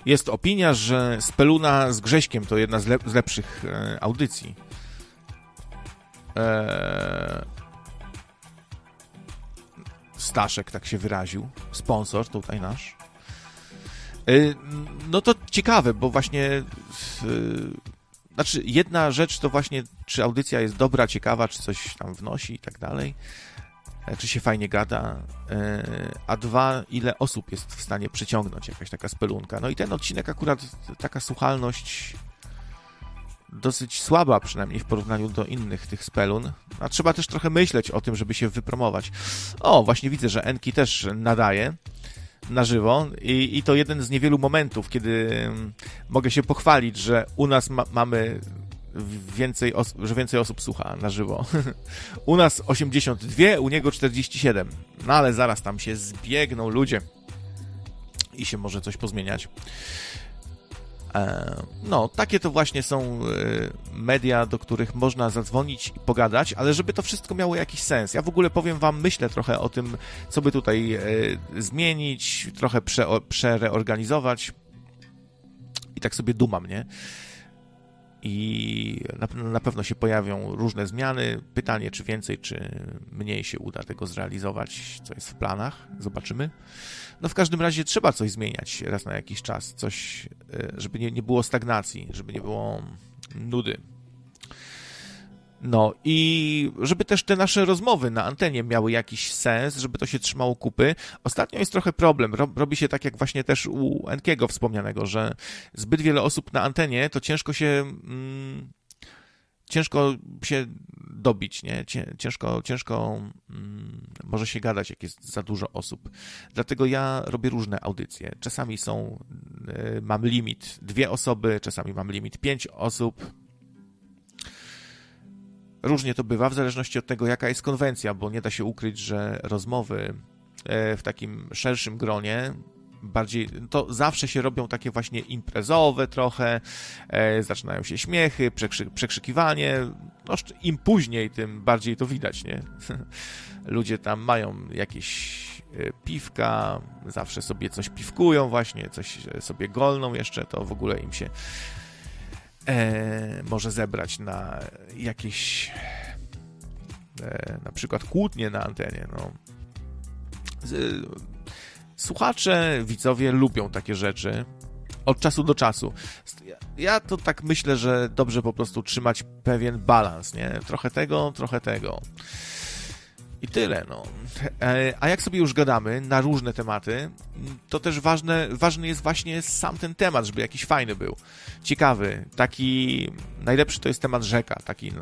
Jest opinia, że Speluna z Grześkiem to jedna z lepszych audycji. Staszek tak się wyraził. Sponsor tutaj nasz. No to ciekawe, bo właśnie znaczy jedna rzecz to właśnie, czy audycja jest dobra, ciekawa, czy coś tam wnosi i tak dalej, czy się fajnie gada, a dwa, ile osób jest w stanie przyciągnąć jakaś taka spelunka. No i ten odcinek akurat, taka słuchalność dosyć słaba, przynajmniej w porównaniu do innych tych spelun, a trzeba też trochę myśleć o tym, żeby się wypromować. O, właśnie widzę, że Enki też nadaje na żywo i to jeden z niewielu momentów, kiedy mogę się pochwalić, że u nas mamy że więcej osób słucha na żywo. U nas 82, u niego 47. No ale zaraz tam się zbiegną ludzie i się może coś pozmieniać. No, takie to właśnie są media, do których można zadzwonić i pogadać, ale żeby to wszystko miało jakiś sens. Ja w ogóle powiem wam, myślę trochę o tym, co by tutaj zmienić, trochę przereorganizować i tak sobie dumam, nie? I na pewno się pojawią różne zmiany. Pytanie, czy więcej, czy mniej się uda tego zrealizować, co jest w planach. Zobaczymy. No w każdym razie trzeba coś zmieniać raz na jakiś czas. Coś, żeby nie było stagnacji, żeby nie było nudy. No i żeby też te nasze rozmowy na antenie miały jakiś sens, żeby to się trzymało kupy. Ostatnio jest trochę problem. Robi się tak jak właśnie też u Enkiego wspomnianego, że zbyt wiele osób na antenie, to ciężko się dobić, nie? Ciężko może się gadać, jak jest za dużo osób. Dlatego ja robię różne audycje. Czasami mam limit 2 osoby, czasami mam limit 5 osób. Różnie to bywa, w zależności od tego, jaka jest konwencja, bo nie da się ukryć, że rozmowy w takim szerszym gronie bardziej, to zawsze się robią takie właśnie imprezowe trochę, zaczynają się śmiechy, przekrzykiwanie, no im później, tym bardziej to widać, nie? Ludzie tam mają jakieś piwka, zawsze sobie coś piwkują właśnie, coś sobie golną jeszcze, to w ogóle im się może zebrać na jakieś na przykład kłótnie na antenie. No. Słuchacze, widzowie lubią takie rzeczy od czasu do czasu. Ja to tak myślę, że dobrze po prostu trzymać pewien balans, nie? Trochę tego, trochę tego. I tyle, no. A jak sobie już gadamy na różne tematy, to też ważny jest właśnie sam ten temat, żeby jakiś fajny był. Ciekawy. Taki najlepszy to jest temat rzeka, taki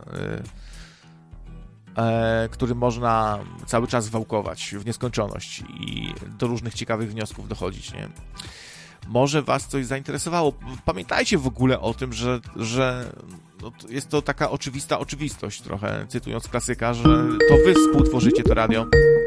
który można cały czas wałkować w nieskończoność i do różnych ciekawych wniosków dochodzić, nie? Może was coś zainteresowało. Pamiętajcie w ogóle o tym, że no, jest to taka oczywista oczywistość trochę, cytując klasyka, że to wy współtworzycie to radio.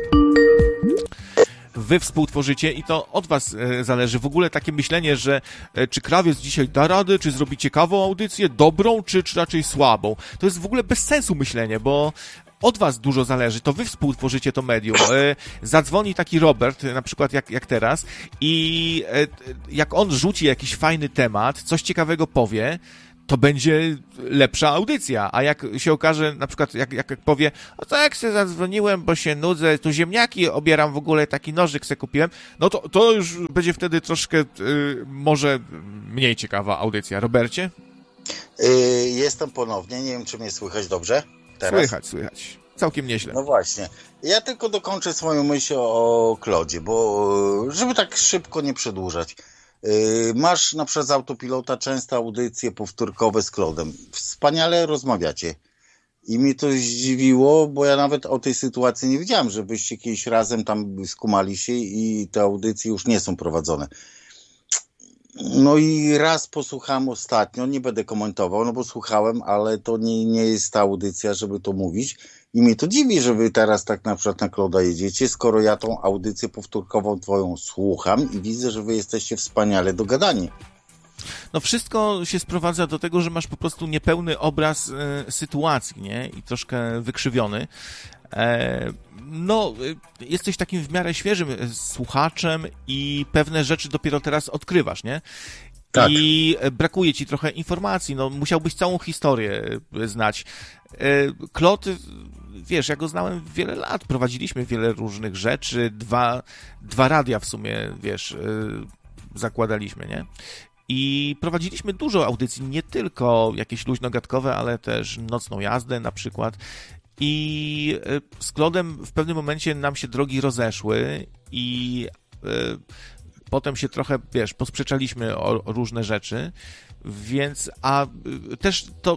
Wy współtworzycie i to od was zależy. W ogóle takie myślenie, że czy Krawiec dzisiaj da radę, czy zrobi ciekawą audycję, dobrą, czy raczej słabą. To jest w ogóle bez sensu myślenie, bo od was dużo zależy, to wy współtworzycie to medium. Zadzwoni taki Robert, na przykład jak teraz, i jak on rzuci jakiś fajny temat, coś ciekawego powie, to będzie lepsza audycja. A jak się okaże, na przykład jak powie, o to jak się zadzwoniłem, bo się nudzę, tu ziemniaki obieram, w ogóle taki nożyk se kupiłem, no to już będzie wtedy troszkę może mniej ciekawa audycja. Robercie? Jestem ponownie, nie wiem, czy mnie słychać dobrze teraz? Słychać. Całkiem nieźle. No właśnie. Ja tylko dokończę swoją myśl o Klodzie, bo żeby tak szybko nie przedłużać. Masz na przykład z autopilota często audycje powtórkowe z Klodem. Wspaniale rozmawiacie. I mnie to zdziwiło, bo ja nawet o tej sytuacji nie wiedziałem, że wyście kiedyś razem tam skumali się i te audycje już nie są prowadzone. No i raz posłuchałem ostatnio, nie będę komentował, no bo słuchałem, ale to nie jest ta audycja, żeby to mówić. I mnie to dziwi, że wy teraz tak na przykład na Kloda jedziecie, skoro ja tą audycję powtórkową twoją słucham i widzę, że wy jesteście wspaniale dogadani. No wszystko się sprowadza do tego, że masz po prostu niepełny obraz sytuacji, nie? I troszkę wykrzywiony. No, jesteś takim w miarę świeżym słuchaczem i pewne rzeczy dopiero teraz odkrywasz, nie? Tak. I brakuje ci trochę informacji, no musiałbyś całą historię znać. Klot, wiesz, ja go znałem wiele lat, prowadziliśmy wiele różnych rzeczy, dwa radia w sumie, wiesz, zakładaliśmy, nie? I prowadziliśmy dużo audycji, nie tylko jakieś luźnogadkowe, ale też nocną jazdę na przykład. I z Klodem w pewnym momencie nam się drogi rozeszły i potem się trochę, wiesz, posprzeczaliśmy o różne rzeczy, więc, a też to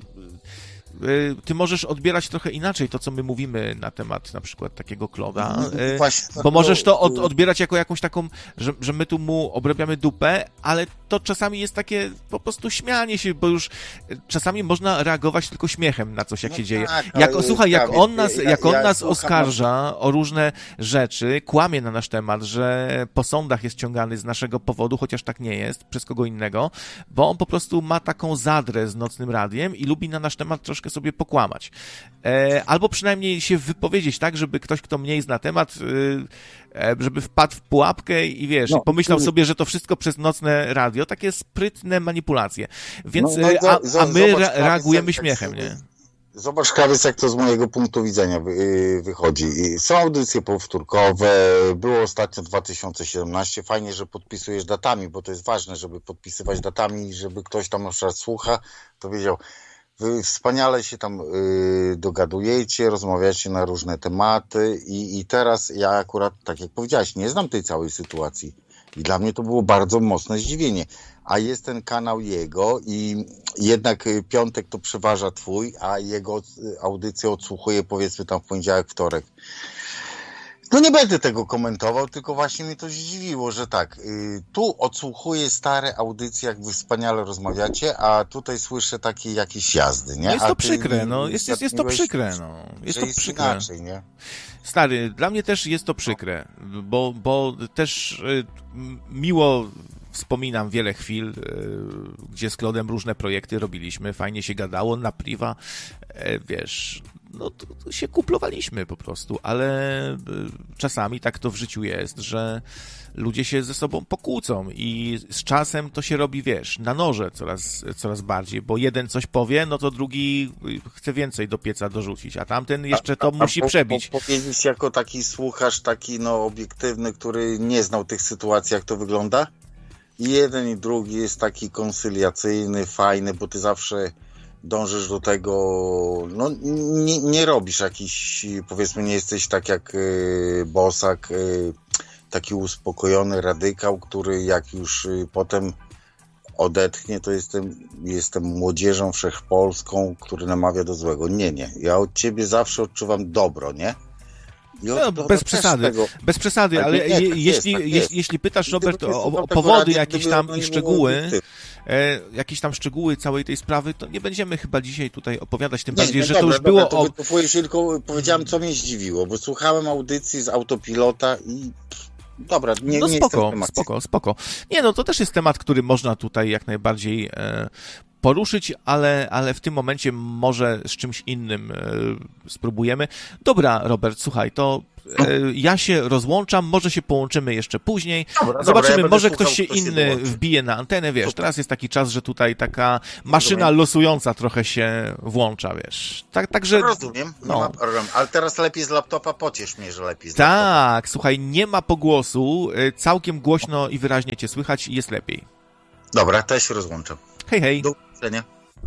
ty możesz odbierać trochę inaczej to, co my mówimy na temat na przykład takiego Kloda, bo możesz to odbierać jako jakąś taką, że my tu mu obrabiamy dupę, ale to czasami jest takie po prostu śmianie się, bo już czasami można reagować tylko śmiechem na coś, jak się dzieje. Słuchaj, jak on nas oskarża o różne rzeczy, kłamie na nasz temat, że po sądach jest ciągany z naszego powodu, chociaż tak nie jest, przez kogo innego, bo on po prostu ma taką zadrę z Nocnym Radiem i lubi na nasz temat troszkę sobie pokłamać. Albo przynajmniej się wypowiedzieć tak, żeby ktoś, kto mniej zna temat, żeby wpadł w pułapkę i wiesz, pomyślał sobie, że to wszystko przez Nocne Radio, takie sprytne manipulacje. Więc, a my reagujemy śmiechem, nie? Zobacz, Krawiec, jak to z mojego punktu widzenia wychodzi. Są audycje powtórkowe, było ostatnio 2017, fajnie, że podpisujesz datami, bo to jest ważne, żeby podpisywać datami, żeby ktoś tam na przykład słucha, to wiedział. Wy wspaniale się tam dogadujecie, rozmawiacie na różne tematy i teraz ja akurat, tak jak powiedziałeś, nie znam tej całej sytuacji i dla mnie to było bardzo mocne zdziwienie, a jest ten kanał jego i jednak piątek to przeważa twój, a jego audycję odsłuchuję powiedzmy tam w poniedziałek, wtorek. No nie będę tego komentował, tylko właśnie mnie to zdziwiło, że tak, tu odsłuchuję stare audycje, jak wy wspaniale rozmawiacie, a tutaj słyszę takie jakieś jazdy, nie? No jest to przykre, no, jest to przykre, no. Jest to przykre. Inaczej, nie? Stary, dla mnie też jest to przykre, bo też miło wspominam wiele chwil, gdzie z Klodem różne projekty robiliśmy, fajnie się gadało, na priwa, wiesz, no to się kuplowaliśmy po prostu, ale czasami tak to w życiu jest, że ludzie się ze sobą pokłócą i z czasem to się robi, wiesz, na noże coraz bardziej, bo jeden coś powie, no to drugi chce więcej do pieca dorzucić, a tamten jeszcze to musi przebić. Powiedzieć jako taki słuchacz, taki no obiektywny, który nie znał tych sytuacji, jak to wygląda? I jeden i drugi jest taki koncyliacyjny, fajny, bo ty zawsze dążysz do tego, no nie robisz jakiś, powiedzmy, nie jesteś tak jak Bosak, taki uspokojony radykał, który jak już potem odetchnie, to jestem młodzieżą wszechpolską, który namawia do złego. Nie. Ja od ciebie zawsze odczuwam dobro, nie? No, bez przesady, ale jeśli pytasz, Robert, o powody jakieś tam i szczegóły, jakieś tam szczegóły całej tej sprawy, to nie będziemy chyba dzisiaj tutaj opowiadać, tym bardziej, że to już było to wycofuję się, tylko powiedziałem, co mnie zdziwiło, bo słuchałem audycji z autopilota i dobra, nie spoko. Nie, no to też jest temat, który można tutaj jak najbardziej poruszyć, ale w tym momencie może z czymś innym spróbujemy. Dobra, Robert, słuchaj, to ja się rozłączam, może się połączymy jeszcze później. Zobaczymy, ja może ktoś się inny wbije na antenę, wiesz, teraz jest taki czas, że tutaj taka maszyna losująca trochę się włącza, wiesz. Także... Rozumiem, nie ma problemu, ale teraz lepiej z laptopa, pociesz mnie, że lepiej z laptopa. Tak, słuchaj, nie ma pogłosu, całkiem głośno i wyraźnie cię słychać i jest lepiej. Dobra, to ja się rozłączam. Hej. Do widzenia.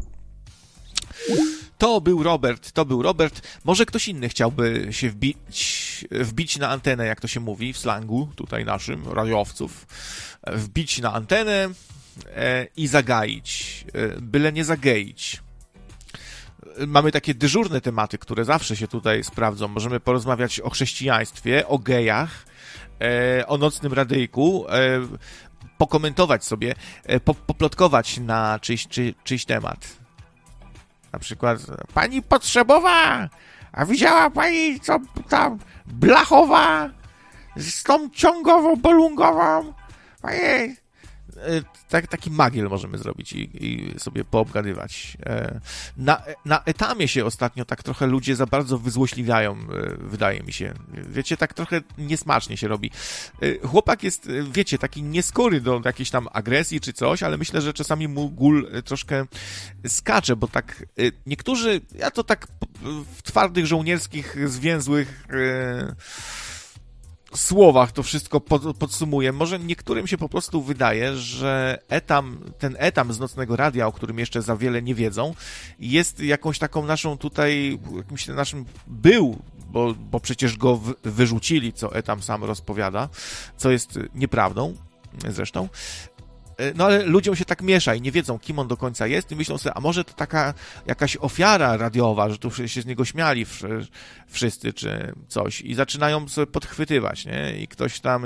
To był Robert. Może ktoś inny chciałby się wbić na antenę, jak to się mówi w slangu tutaj naszym, radiowców. Wbić na antenę i zagaić. Byle nie zagaić. Mamy takie dyżurne tematy, które zawsze się tutaj sprawdzą. Możemy porozmawiać o chrześcijaństwie, o gejach, o Nocnym Radyjku, pokomentować sobie, poplotkować na czyjś temat. Na przykład, pani Potrzebowa, a widziała pani, co tam Blachowa z tą ciągową, bolungową? Panie, taki magiel możemy zrobić i sobie poobgadywać. Na Etamie się ostatnio tak trochę ludzie za bardzo wyzłośliwiają, wydaje mi się. Wiecie, tak trochę niesmacznie się robi. Chłopak jest, wiecie, taki nieskory do jakiejś tam agresji czy coś, ale myślę, że czasami mu gól troszkę skacze, bo tak niektórzy, ja to tak w twardych żołnierskich, zwięzłych słowach to wszystko podsumuję. Może niektórym się po prostu wydaje, że ten Etam z Nocnego Radia, o którym jeszcze za wiele nie wiedzą, jest jakąś taką naszą tutaj, jakimś naszym bo przecież go wyrzucili, co Etam sam rozpowiada, co jest nieprawdą zresztą. No ale ludziom się tak miesza i nie wiedzą, kim on do końca jest i myślą sobie, a może to taka jakaś ofiara radiowa, że tu się z niego śmiali wszyscy czy coś i zaczynają sobie podchwytywać, nie? I ktoś tam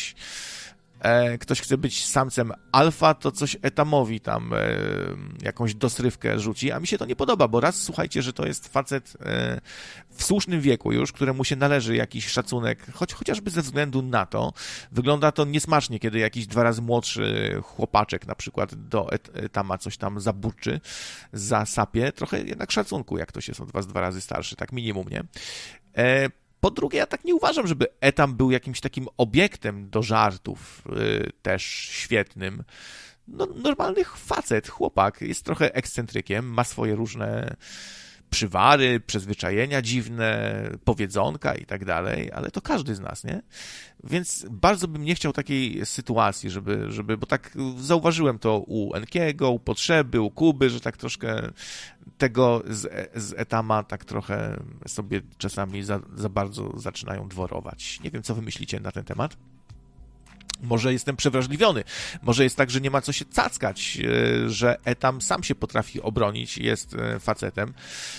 ktoś chce być samcem alfa, to coś Etamowi tam jakąś dosrywkę rzuci, a mi się to nie podoba, bo raz słuchajcie, że to jest facet w słusznym wieku już, któremu się należy jakiś szacunek, chociażby ze względu na to, wygląda to niesmacznie, kiedy jakiś 2 razy młodszy chłopaczek na przykład do Etama coś tam zaburczy, zasapie, trochę jednak szacunku, jak ktoś jest od was 2 razy starszy, tak minimum, nie? Po drugie, ja tak nie uważam, żeby Etam był jakimś takim obiektem do żartów, też świetnym. No, normalny facet, chłopak, jest trochę ekscentrykiem, ma swoje różne przywary, przyzwyczajenia dziwne, powiedzonka i tak dalej, ale to każdy z nas, nie? Więc bardzo bym nie chciał takiej sytuacji, żeby bo tak zauważyłem to u Enkiego, u Potrzeby, u Kuby, że tak troszkę tego z Etama tak trochę sobie czasami za bardzo zaczynają dworować. Nie wiem, co wy myślicie na ten temat. Może jestem przewrażliwiony, może jest tak, że nie ma co się cackać, że Etam sam się potrafi obronić, jest facetem.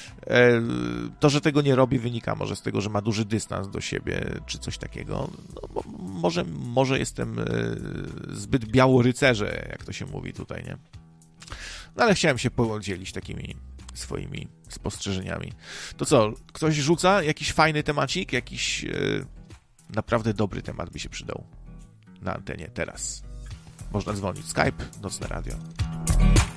To, że tego nie robi, wynika może z tego, że ma duży dystans do siebie, czy coś takiego. No, może jestem zbyt białorycerze, jak to się mówi tutaj, nie? No ale chciałem się podzielić takimi swoimi spostrzeżeniami. To co, ktoś rzuca jakiś fajny temacik, jakiś naprawdę dobry temat by się przydał na antenie teraz. Można dzwonić. Skype, Nocne Radio.